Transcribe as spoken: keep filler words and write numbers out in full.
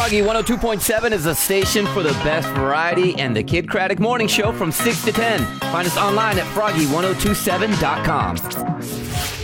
Froggy one oh two point seven is a station for the best variety and the Kid Craddock Morning Show from six to ten. Find us online at froggy ten twenty-seven dot com.